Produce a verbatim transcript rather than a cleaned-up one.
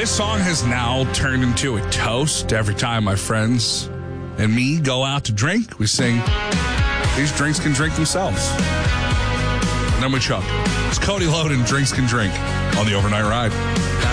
This song has now turned into a toast. Every time my friends and me go out to drink, we sing, these drinks can drink themselves. And then we chug. It's Cody Loden, Drinks Can Drink on the Overnight Ride.